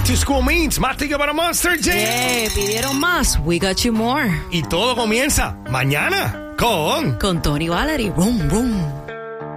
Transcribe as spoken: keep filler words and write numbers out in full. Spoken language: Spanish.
to school means más tickets para Monster Jam. Yeah, pidieron más. We got you more. Y todo comienza mañana con... Con Tony Valerie. Boom, boom.